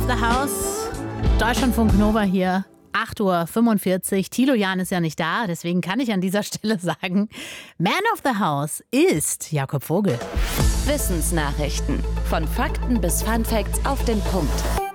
the House. Deutschlandfunk Nova hier. 8:45 Uhr. Thilo Jahn ist ja nicht da, deswegen kann ich an dieser Stelle sagen, Man of the House ist Jakob Vogel. Wissensnachrichten. Von Fakten bis Funfacts auf den Punkt.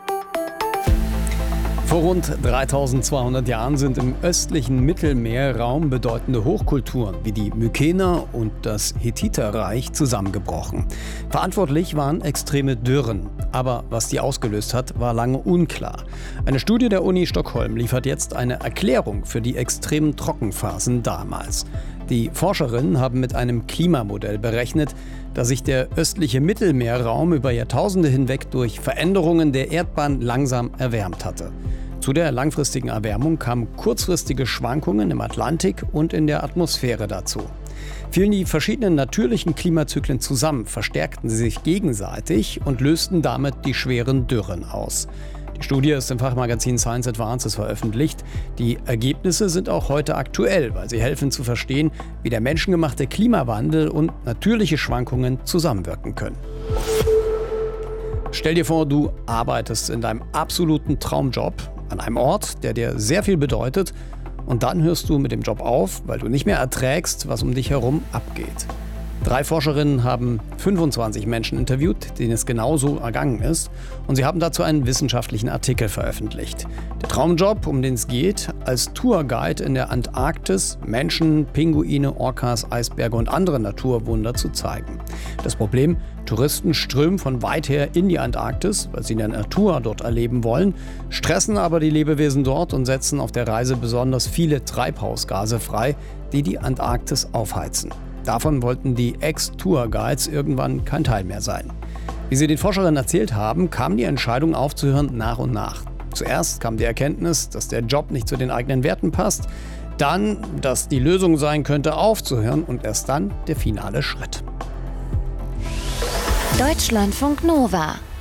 Vor rund 3200 Jahren sind im östlichen Mittelmeerraum bedeutende Hochkulturen wie die Mykener und das Hethiterreich zusammengebrochen. Verantwortlich waren extreme Dürren. Aber was die ausgelöst hat, war lange unklar. Eine Studie der Uni Stockholm liefert jetzt eine Erklärung für die extremen Trockenphasen damals. Die Forscherinnen haben mit einem Klimamodell berechnet, dass sich der östliche Mittelmeerraum über Jahrtausende hinweg durch Veränderungen der Erdbahn langsam erwärmt hatte. Zu der langfristigen Erwärmung kamen kurzfristige Schwankungen im Atlantik und in der Atmosphäre dazu. Fielen die verschiedenen natürlichen Klimazyklen zusammen, verstärkten sie sich gegenseitig und lösten damit die schweren Dürren aus. Die Studie ist im Fachmagazin Science Advances veröffentlicht. Die Ergebnisse sind auch heute aktuell, weil sie helfen zu verstehen, wie der menschengemachte Klimawandel und natürliche Schwankungen zusammenwirken können. Stell dir vor, du arbeitest in deinem absoluten Traumjob an einem Ort, der dir sehr viel bedeutet, und dann hörst du mit dem Job auf, weil du nicht mehr erträgst, was um dich herum abgeht. 3 Forscherinnen haben 25 Menschen interviewt, denen es genauso ergangen ist, und sie haben dazu einen wissenschaftlichen Artikel veröffentlicht. Der Traumjob, um den es geht, als Tourguide in der Antarktis Menschen, Pinguine, Orcas, Eisberge und andere Naturwunder zu zeigen. Das Problem: Touristen strömen von weit her in die Antarktis, weil sie in der Natur dort erleben wollen, stressen aber die Lebewesen dort und setzen auf der Reise besonders viele Treibhausgase frei, die die Antarktis aufheizen. Davon wollten die Ex-Tourguides irgendwann kein Teil mehr sein. Wie sie den Forscherinnen erzählt haben, kam die Entscheidung aufzuhören nach und nach. Zuerst kam die Erkenntnis, dass der Job nicht zu den eigenen Werten passt, dann, dass die Lösung sein könnte, aufzuhören, und erst dann der finale Schritt. Deutschlandfunk Nova.